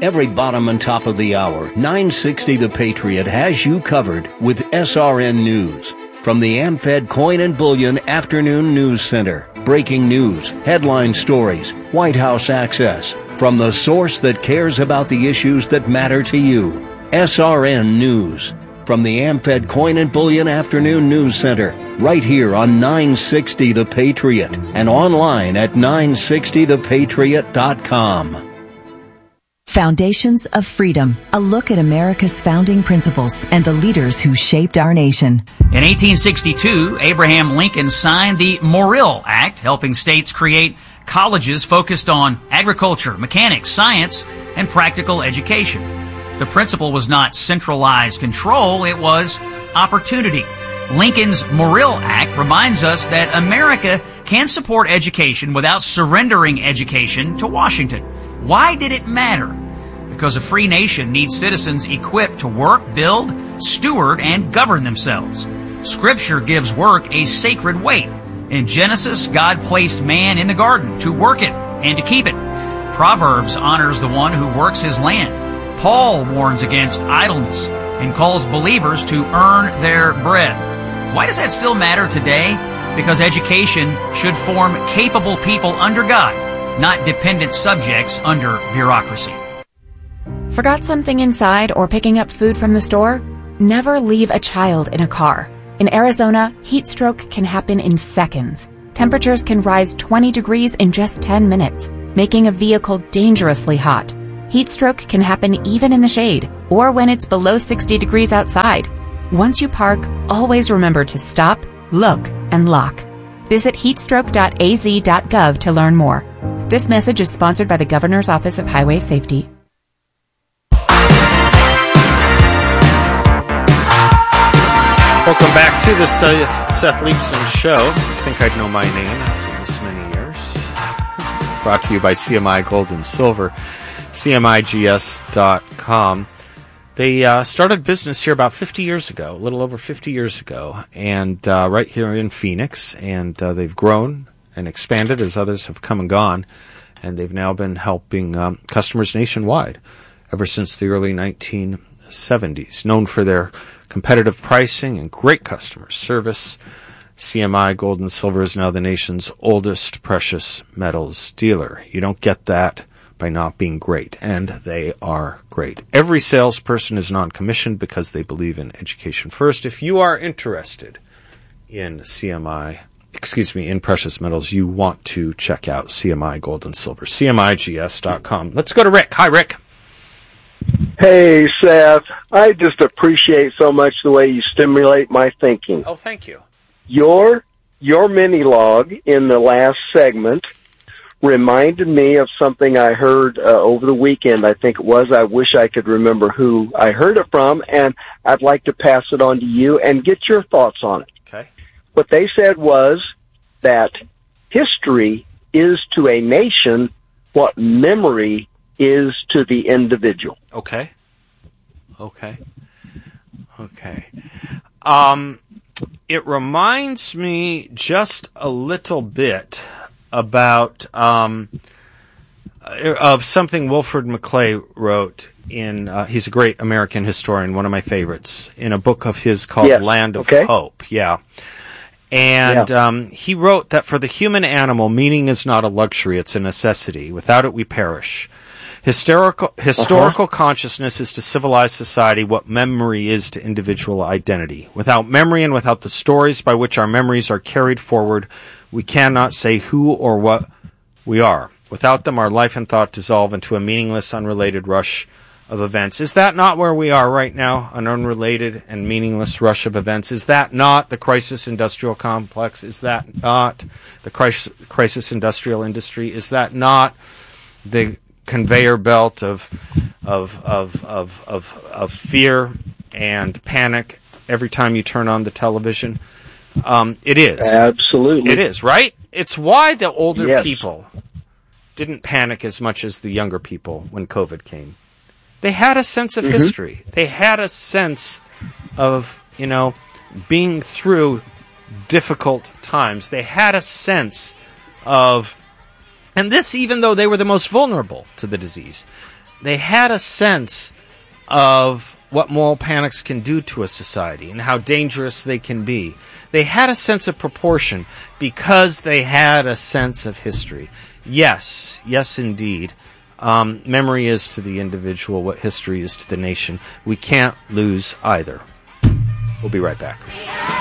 Every bottom and top of the hour, 960 The Patriot has you covered with SRN News. From the AmFed Coin and Bullion Afternoon News Center. Breaking news, headline stories, White House access. From the source that cares about the issues that matter to you. SRN News. From the AmFed Coin and Bullion Afternoon News Center. Right here on 960 The Patriot. And online at 960thepatriot.com. Foundations of Freedom, a look at America's founding principles and the leaders who shaped our nation. In 1862, Abraham Lincoln signed the Morrill Act, helping states create colleges focused on agriculture, mechanics, science, and practical education. The principle was not centralized control, it was opportunity. Lincoln's Morrill Act reminds us that America can support education without surrendering education to Washington. Why did it matter? Because a free nation needs citizens equipped to work, build, steward, and govern themselves. Scripture gives work a sacred weight. In Genesis, God placed man in the garden to work it and to keep it. Proverbs honors the one who works his land. Paul warns against idleness and calls believers to earn their bread. Why does that still matter today? Because education should form capable people under God, not dependent subjects under bureaucracy. Forgot something inside or picking up food from the store? Never leave a child in a car. In Arizona, heat stroke can happen in seconds. Temperatures can rise 20 degrees in just 10 minutes, making a vehicle dangerously hot. Heat stroke can happen even in the shade or when it's below 60 degrees outside. Once you park, always remember to stop, look, and lock. Visit heatstroke.az.gov to learn more. This message is sponsored by the Governor's Office of Highway Safety. Welcome back to the Seth Leibsohn Show. I think I'd know my name after this many years. Brought to you by CMI Gold and Silver, CMIGS.com. They started business here about 50 years ago, a little over 50 years ago, and right here in Phoenix. And they've grown and expanded as others have come and gone. And they've now been helping customers nationwide ever since the early 1970s. Known for their competitive pricing and great customer service, CMI Gold and Silver is now the nation's oldest precious metals dealer. You don't get that by not being great, and they are great. Every salesperson is non-commissioned because they believe in education first. If you are interested in in precious metals, you want to check out CMI Gold and Silver, CMIGS.com. Let's go to Rick. Hi, Rick. Hey, Seth. I just appreciate so much the way you stimulate my thinking. Oh, thank you. Your mini-log in the last segment reminded me of something I heard over the weekend. I think it was. I wish I could remember who I heard it from, and I'd like to pass it on to you and get your thoughts on it. Okay. What they said was that history is to a nation what memory is to the individual. Okay. It reminds me just a little bit about of something Wilfred McClay wrote in, he's a great American historian, one of my favorites, in a book of his called Land of Hope. Yeah. And he wrote that for the human animal, meaning is not a luxury, it's a necessity. Without it, we perish. Historical consciousness is to civilized society what memory is to individual identity. Without memory and without the stories by which our memories are carried forward, we cannot say who or what we are. Without them, our life and thought dissolve into a meaningless, unrelated rush of events. Is that not where we are right now? An unrelated and meaningless rush of events? Is that not the crisis industrial complex? Is that not the crisis industrial industry? Is that not the conveyor belt of fear and panic every time you turn on the television? It is. Absolutely. It is, right? It's why the older people didn't panic as much as the younger people when COVID came. They had a sense of history. They had a sense of, being through difficult times. They had a sense of, and this even though they were the most vulnerable to the disease, they had a sense of what moral panics can do to a society and how dangerous they can be. They had a sense of proportion because they had a sense of history. Yes, indeed. Memory is to the individual what history is to the nation. We can't lose either. We'll be right back.